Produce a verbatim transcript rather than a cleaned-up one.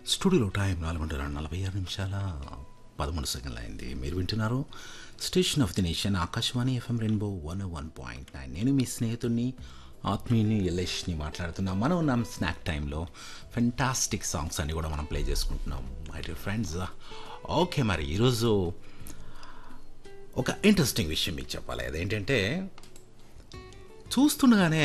స్టూడియోలో టైం నాలుగు గంటల నలభై ఆరు నిమిషాల పదమూడు సెకండ్లు అయింది. మీరు వింటున్నారు station of the nation Akashvani FM rainbow one one point nine. నేను మీ స్నేహితుడిని ఆత్మీయుని యలేష్ని మాట్లాడుతున్నాం. మనం ఉన్నాం స్నాక్ టైంలో. ఫెంటాస్టిక్ సాంగ్స్ అన్నీ కూడా మనం ప్లే చేసుకుంటున్నాం మై డియర్ ఫ్రెండ్స్. ఓకే, మరి ఈరోజు ఒక ఇంట్రెస్టింగ్ విషయం మీకు చెప్పాలి. అదేంటంటే చూస్తుండగానే